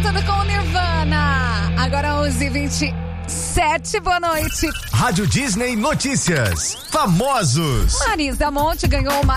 voltando com o Nirvana. Agora 11h27, boa noite. Rádio Disney Notícias. Famosos. Marisa Monte ganhou uma